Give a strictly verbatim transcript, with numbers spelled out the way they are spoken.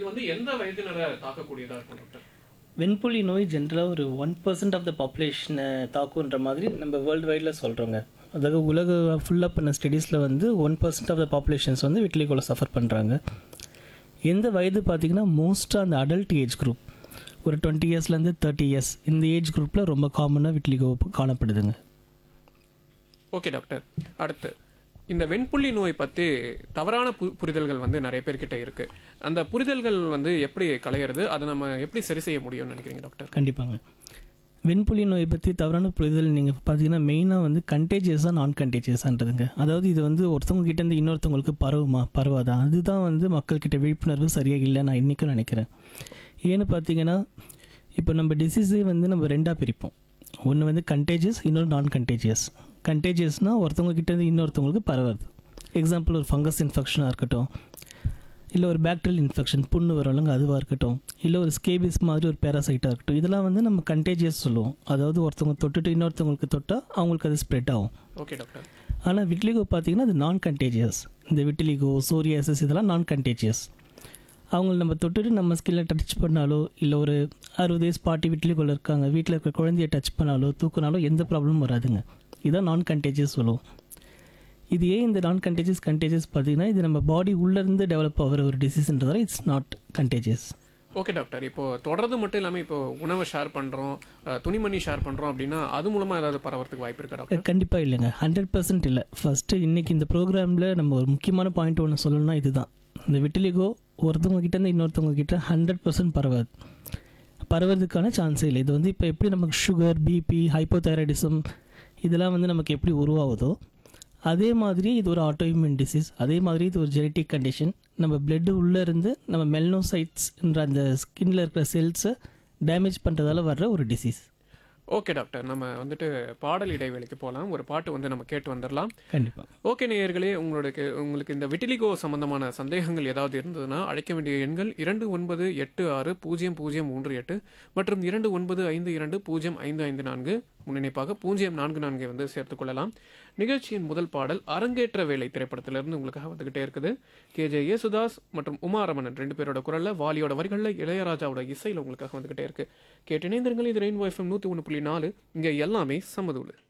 வந்து எந்த வயதினரை தாக்கக்கூடியதா இருக்கும் டாக்டர்? வெண்புலி நோய் ஜென்ரலாக ஒரு ஒன் பர்சன்ட் ஆஃப் த பாப்புலேஷனை தாக்குன்ற மாதிரி நம்ம வேர்ல்டு வைடில் சொல்கிறோங்க. அதாவது உலக ஃபுல்லாக பண்ண ஸ்டடீஸில் வந்து one percent of the populations வந்து விட்லிகோவில் சஃபர் பண்ணுறாங்க. எந்த வயது பார்த்திங்கன்னா மோஸ்ட்டாக அந்த அடல்ட் ஏஜ் குரூப் ஒரு டுவெண்ட்டி இயர்ஸ்லேருந்து தேர்ட்டி இயர்ஸ் இந்த ஏஜ் குரூப்பில் ரொம்ப காமனாக விட்லிகோ காணப்படுதுங்க. ஓகே டாக்டர், அடுத்து இந்த வெண்புள்ளி நோய் பற்றி தவறான பு புரிதல்கள் வந்து நிறைய பேர்கிட்ட இருக்கு. அந்த புரிதல்கள் வந்து எப்படி களையிறது, அதை நம்ம எப்படி சரி செய்ய முடியும்னு நினைக்கிறீங்க டாக்டர்? கண்டிப்பாங்க. வெண்புலி நோய் பற்றி தவறான புரிதல் நீங்கள் பார்த்தீங்கன்னா மெயினாக வந்து கண்டேஜியஸாக நான் கண்டேஜியஸான்றதுங்க. அதாவது இது வந்து ஒருத்தவங்க கிட்டேருந்து இன்னொருத்தவங்களுக்கு பரவுமா பரவாதா, அதுதான் வந்து மக்கள்கிட்ட விழிப்புணர்வு சரியாக இல்லை நான் இன்றைக்கும் நினைக்கிறேன். ஏன்னு பார்த்தீங்கன்னா இப்போ நம்ம டிசீஸே வந்து நம்ம ரெண்டாக பிரிப்போம். ஒன்று வந்து கண்டேஜியஸ், இன்னொரு நான் கண்டேஜியஸ். கண்டேஜியஸ்னால் ஒருத்தவங்க கிட்டேருந்து இன்னொருத்தவங்களுக்கு பரவாது. எக்ஸாம்பிள் ஒரு ஃபங்கஸ் இன்ஃபெக்ஷனாக இருக்கட்டும், இல்லை ஒரு பாக்டீரியல் இன்ஃபெக்ஷன் புண்ணு வரலங்க அதுவாக இருக்கட்டும், இல்லை ஒரு ஸ்கேபிஸ் மாதிரி ஒரு பேராசைட்டாக இருக்கட்டும், இதெல்லாம் வந்து நம்ம கண்டேஜியஸ் சொல்லுவோம். அதாவது ஒருத்தவங்க தொட்டுட்டு இன்னொருத்தவங்களுக்கு தொட்டால் அவங்களுக்கு அது ஸ்ப்ரெட் ஆகும். Okay doctor. ஆனால் விட்லிகோ பார்த்தீங்கன்னா அது நான் கண்டேஜியஸ். இந்த விட்லிகோ, சோரியாசிஸ் இதெல்லாம் நான் கண்டேஜியஸ். அவங்கள நம்ம தொட்டுட்டு நம்ம ஸ்கில்லை டச் பண்ணாலோ, இல்லை ஒரு அறுபது வயசு பாட்டி விட்லிகோவில் இருக்காங்க வீட்டில் இருக்கிற குழந்தைய டச் பண்ணாலோ தூக்கினாலோ எந்த ப்ராப்ளமும் வராதுங்க. இதான் நான் கண்டேஜியஸ் சொல்லுவோம். இது ஏன் இந்த நான் கண்டேஜியஸ் கண்டேஜியஸ் பார்த்தீங்கன்னா இது நம்ம பாடி உள்ளேருந்து டெவலப் ஆகிற ஒரு டிசீஸ்ன்றதால it's not contagious. Okay doctor, இப்போது தொடர்றது மட்டும் இல்லாமல் இப்போ உணவை ஷேர் பண்ணுறோம், துணிமணி ஷேர் பண்ணுறோம் அப்படின்னா அது மூலமாக ஏதாவது பரவறதுக்கு வாய்ப்பு இருக்கா டாக்டர்? கண்டிப்பாக இல்லைங்க, ஹண்ட்ரட் பர்சன்ட் இல்லை. ஃபஸ்ட்டு இன்றைக்கி இந்த ப்ரோக்ராமில் நம்ம ஒரு முக்கியமான பாயிண்ட் ஒன்று சொல்லணும்னா இதுதான். இந்த விட்டிலிகோ ஒருத்தவங்க கிட்டேருந்து இன்னொருத்தவங்க கிட்ட ஹண்ட்ரட் பர்சன்ட் பரவாது, பரவறதுக்கான சான்ஸே இல்லை. இது வந்து இப்போ எப்படி நமக்கு சுகர், பிபி, ஹைப்போதைராய்டிசம் இதெல்லாம் வந்து நமக்கு எப்படி உருவாகுதோ அதே மாதிரி இது ஒரு ஆட்டோஇம்யூன் டிசீஸ். அதே மாதிரி இது ஒரு ஜெனட்டிக் கண்டிஷன். நம்ம பிளட்டு உள்ளே இருந்து நம்ம மெலனோசைட்ஸ்ன்ற அந்த ஸ்கின்ல இருக்கிற செல்ஸை டேமேஜ் பண்ணுறதால வர்ற ஒரு டிசீஸ். ஓகே டாக்டர், நம்ம வந்துட்டு பாடல் இடைவேளைக்கு போகலாம். ஒரு பாட்டு வந்து நம்ம கேட்டு வந்துடலாம். கண்டிப்பாக. ஓகே நேயர்களே, உங்களுக்கு உங்களுக்கு இந்த விட்டிலிகோ சம்பந்தமான சந்தேகங்கள் ஏதாவது இருந்ததுன்னா அழைக்க வேண்டிய எண்கள் இரண்டு ஒன்பது எட்டு ஆறு பூஜ்ஜியம் பூஜ்ஜியம் மூன்று எட்டு மற்றும் இரண்டு ஒன்பது ஐந்து இரண்டு பூஜ்ஜியம் ஐந்து ஐந்து நான்கு முன்னிணைப்பாக பூஜ்ஜியம் நான்கு நான்கை வந்து சேர்த்துக் கொள்ளலாம். நிகழ்ச்சியின் முதல் பாடல் அரங்கேற்ற வேலை திரைப்படத்திலிருந்து உங்களுக்காக வந்துகிட்டே இருக்குது. கே ஜே யேசுதாஸ் மற்றும் உமாரமணன் ரெண்டு பேரோட குரல்ல, வாலியோட வரிகளில், இளையராஜாவோட இசையில் உங்களுக்காக வந்துகிட்டே இருக்கு. கேட்டு இணைந்திருங்கள். இது ரெயின்போ எஃப்எம் நூற்றி ஒன்று புள்ளி நாலு. இங்கே எல்லாமே சமதூளு.